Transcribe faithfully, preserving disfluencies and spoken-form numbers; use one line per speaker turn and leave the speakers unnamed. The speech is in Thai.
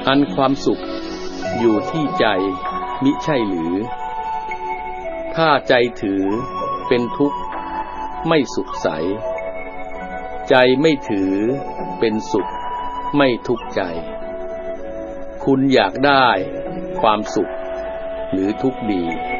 อันความสุขอยู่ที่ใจมิใช่หรือถ้าใจถือเป็นทุกข์ไม่สุขใสใจไม่ถือเป็นสุขไม่ทุกข์ใจคุณอยากได้ความสุขหรือทุกข์ดี